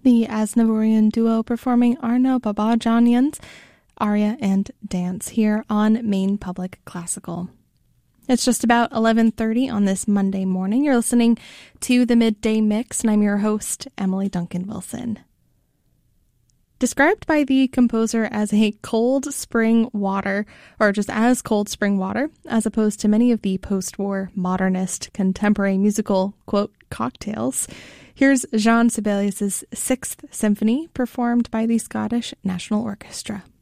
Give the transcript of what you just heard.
the Aznavourian duo performing Arno Babajanyan's Aria and Dance here on Maine Public Classical. It's just about 11:30 on this Monday morning. You're listening to the Midday Mix, and I'm your host, Emily Duncan Wilson. Described by the composer as a cold spring water, or just as cold spring water, as opposed to many of the post-war modernist contemporary musical, quote, cocktails, here's Jean Sibelius' Sixth Symphony, performed by the Scottish National Orchestra.